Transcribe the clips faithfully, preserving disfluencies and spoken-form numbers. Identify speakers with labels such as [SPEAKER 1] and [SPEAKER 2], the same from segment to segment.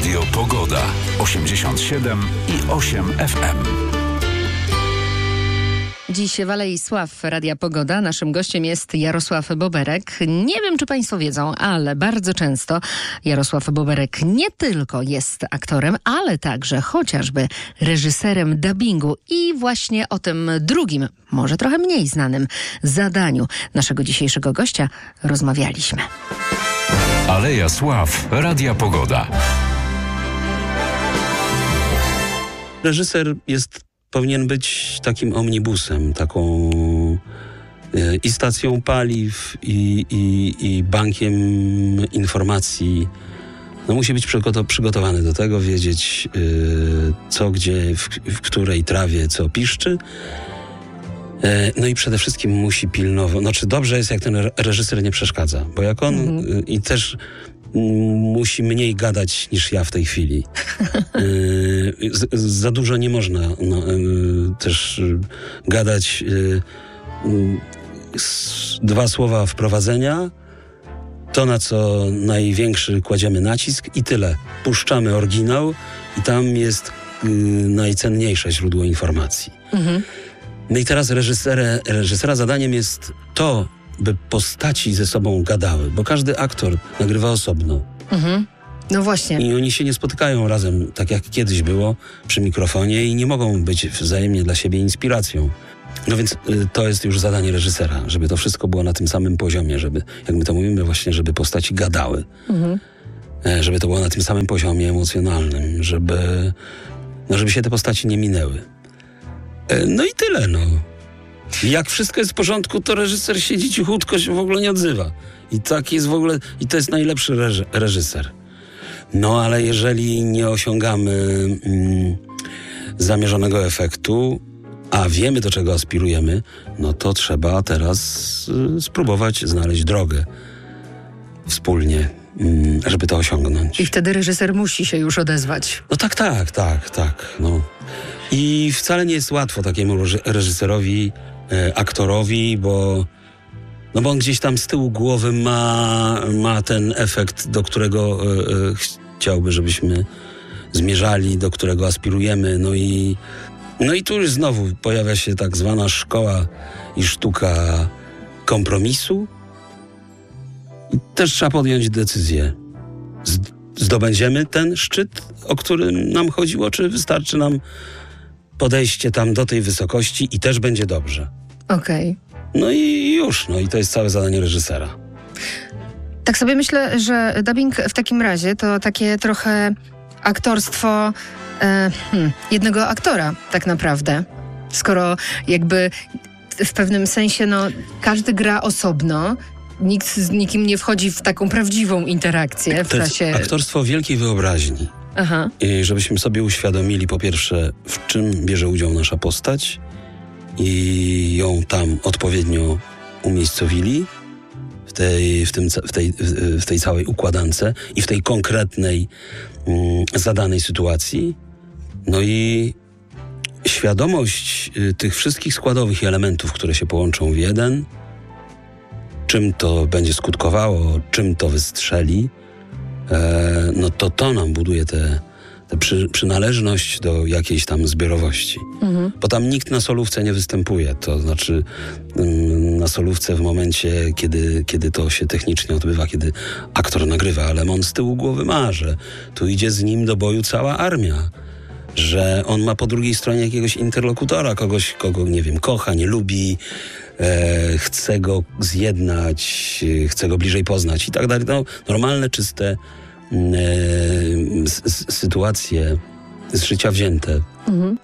[SPEAKER 1] Radio Pogoda. osiemdziesiąt siedem i osiem F M.
[SPEAKER 2] Dziś w Alei Sław Radia Pogoda. Naszym gościem jest Jarosław Boberek. Nie wiem, czy państwo wiedzą, ale bardzo często Jarosław Boberek nie tylko jest aktorem, ale także chociażby reżyserem dubbingu. I właśnie o tym drugim, może trochę mniej znanym zadaniu naszego dzisiejszego gościa rozmawialiśmy.
[SPEAKER 1] Aleja Sław Radia Pogoda.
[SPEAKER 3] Reżyser jest, powinien być takim omnibusem, taką y, i stacją paliw, i, i, i bankiem informacji. No, musi być przygoto- przygotowany do tego, wiedzieć y, co, gdzie, w, w której trawie co piszczy. No i przede wszystkim musi pilnować. Znaczy dobrze jest, jak ten reżyser nie przeszkadza, bo jak on mhm. i też musi mniej gadać niż ja w tej chwili. z, za dużo nie można no, też gadać. Dwa słowa wprowadzenia, to na co największy kładziemy nacisk i tyle. Puszczamy oryginał i tam jest najcenniejsze źródło informacji. Mhm. No i teraz reżysera, reżysera zadaniem jest to, by postaci ze sobą gadały, bo każdy aktor nagrywa osobno. Mhm.
[SPEAKER 2] No właśnie.
[SPEAKER 3] I oni się nie spotykają razem, tak jak kiedyś było, przy mikrofonie i nie mogą być wzajemnie dla siebie inspiracją. No więc y, to jest już zadanie reżysera, żeby to wszystko było na tym samym poziomie, żeby, jak my to mówimy właśnie, żeby postaci gadały. Mhm. E, żeby to było na tym samym poziomie emocjonalnym, żeby, no, żeby się te postaci nie minęły. No i tyle, no. Jak wszystko jest w porządku, to reżyser siedzi cichutko, się w ogóle nie odzywa. I tak jest w ogóle, i to jest najlepszy reży- reżyser. No ale jeżeli nie osiągamy mm, zamierzonego efektu, a wiemy, do czego aspirujemy, no to trzeba teraz y, spróbować znaleźć drogę wspólnie, mm, żeby to osiągnąć.
[SPEAKER 2] I wtedy reżyser musi się już odezwać.
[SPEAKER 3] No tak, tak, tak, tak, no. I wcale nie jest łatwo takiemu reżyserowi, e, aktorowi, bo, no bo on gdzieś tam z tyłu głowy ma, ma ten efekt, do którego e, e, chciałby, żebyśmy zmierzali, do którego aspirujemy. No i, no i tu już znowu pojawia się tak zwana szkoła i sztuka kompromisu. I też trzeba podjąć decyzję. Z, zdobędziemy ten szczyt, o którym nam chodziło, czy wystarczy nam podejście tam do tej wysokości i też będzie dobrze.
[SPEAKER 2] Okej. Okay.
[SPEAKER 3] No i już, no i to jest całe zadanie reżysera.
[SPEAKER 2] Tak sobie myślę, że dubbing w takim razie to takie trochę aktorstwo e, hmm, jednego aktora tak naprawdę. Skoro jakby w pewnym sensie no, każdy gra osobno, nikt z nikim nie wchodzi w taką prawdziwą interakcję w
[SPEAKER 3] to
[SPEAKER 2] czasie...
[SPEAKER 3] jest aktorstwo wielkiej wyobraźni. Aha. I żebyśmy sobie uświadomili po pierwsze, w czym bierze udział nasza postać i ją tam odpowiednio umiejscowili w tej, w tym, w tej, w tej całej układance i w tej konkretnej mm, zadanej sytuacji. No i świadomość y, tych wszystkich składowych elementów, które się połączą w jeden, czym to będzie skutkowało, czym to wystrzeli, e, no to to nam buduje tę przy, przynależność do jakiejś tam zbiorowości. Mhm. Bo tam nikt na solówce nie występuje. To znaczy ym, na solówce w momencie, kiedy, kiedy to się technicznie odbywa, kiedy aktor nagrywa, ale on z tyłu głowy ma, że tu idzie z nim do boju cała armia. Że on ma po drugiej stronie jakiegoś interlokutora, kogoś, kogo, nie wiem, kocha, nie lubi, e, chce go zjednać, e, chce go bliżej poznać i tak dalej. No, normalne, czyste e, s, s, sytuacje z życia wzięte. Mhm.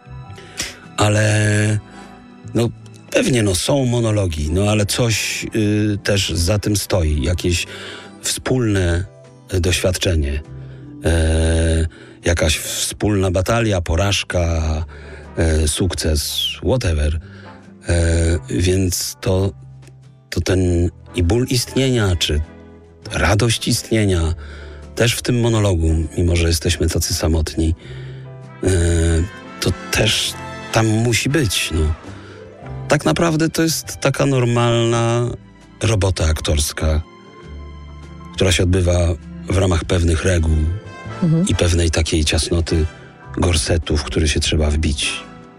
[SPEAKER 3] Ale no pewnie no, są monologi, no ale coś y, też za tym stoi. Jakieś wspólne doświadczenie. E, jakaś wspólna batalia, porażka, e, sukces, whatever. E, więc to, to ten i ból istnienia, czy radość istnienia też w tym monologu, mimo że jesteśmy tacy samotni, e, to też tam musi być. No. Tak naprawdę to jest taka normalna robota aktorska, która się odbywa w ramach pewnych reguł, mhm. i pewnej takiej ciasnoty gorsetu, w który się trzeba wbić.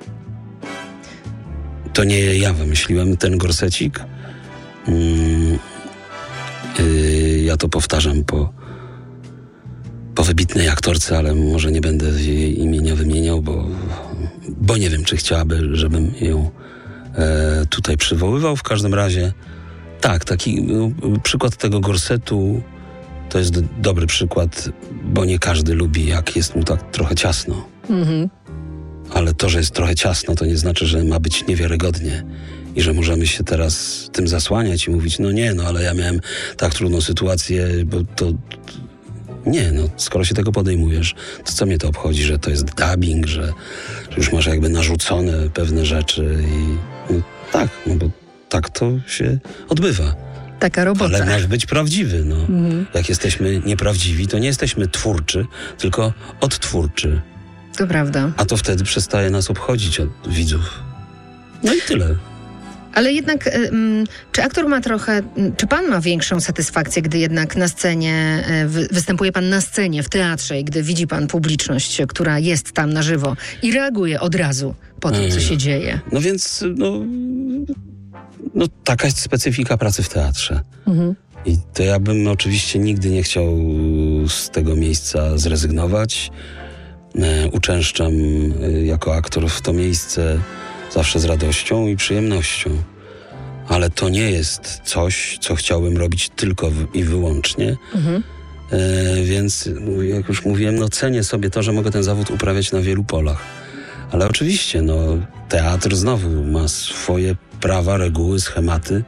[SPEAKER 3] To nie ja wymyśliłem ten gorsecik. Mm, yy, ja to powtarzam po, po wybitnej aktorce, ale może nie będę jej imienia wymieniał, bo, bo nie wiem, czy chciałaby, żebym ją e, tutaj przywoływał. W każdym razie tak, taki no, przykład tego gorsetu to jest d- dobry przykład, bo nie każdy lubi, jak jest mu tak trochę ciasno. Mhm. Ale to, że jest trochę ciasno, to nie znaczy, że ma być niewiarygodnie i że możemy się teraz tym zasłaniać i mówić, no nie, no ale ja miałem tak trudną sytuację, bo to... Nie, no skoro się tego podejmujesz, to co mnie to obchodzi, że to jest dubbing, że, że już masz jakby narzucone pewne rzeczy i no, tak, no bo tak to się odbywa.
[SPEAKER 2] Taka robota.
[SPEAKER 3] Ale masz być prawdziwy, no. Mhm. Jak jesteśmy nieprawdziwi, to nie jesteśmy twórczy, tylko odtwórczy.
[SPEAKER 2] To prawda.
[SPEAKER 3] A to wtedy przestaje nas obchodzić od widzów. No i tyle.
[SPEAKER 2] Ale jednak, czy aktor ma trochę, czy pan ma większą satysfakcję, gdy jednak na scenie, występuje pan na scenie, w teatrze i gdy widzi pan publiczność, która jest tam na żywo i reaguje od razu po tym, co się dzieje?
[SPEAKER 3] No więc, no, no taka jest specyfika pracy w teatrze. Mhm. I to ja bym oczywiście nigdy nie chciał z tego miejsca zrezygnować. Uczęszczam jako aktor w to miejsce zawsze z radością i przyjemnością. Ale to nie jest coś, co chciałbym robić tylko w, i wyłącznie. Mhm. E, więc, jak już mówiłem, no cenię sobie to, że mogę ten zawód uprawiać na wielu polach. Ale oczywiście, no, teatr znowu ma swoje prawa, reguły, schematy,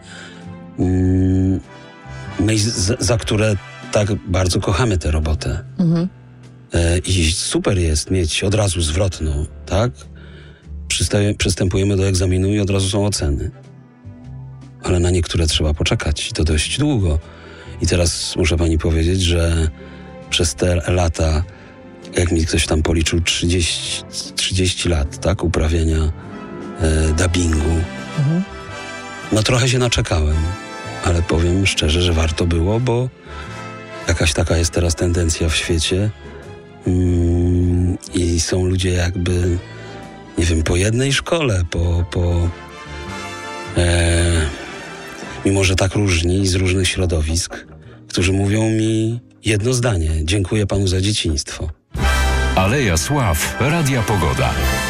[SPEAKER 3] mm, no i za, za które tak bardzo kochamy tę robotę. Mhm. E, I super jest mieć od razu zwrotną, tak? Przystaje, przystępujemy do egzaminu i od razu są oceny. Ale na niektóre trzeba poczekać i to dość długo. I teraz muszę pani powiedzieć, że przez te lata, jak mi ktoś tam policzył, trzydzieści, trzydzieści lat, tak, uprawiania e, dubbingu, mhm. no trochę się naczekałem, ale powiem szczerze, że warto było, bo jakaś taka jest teraz tendencja w świecie mm, i są ludzie jakby, nie wiem, po jednej szkole, po, po e, mimo że tak różni z różnych środowisk, którzy mówią mi jedno zdanie: dziękuję panu za dzieciństwo.
[SPEAKER 1] Aleja Sław, Radia Pogoda.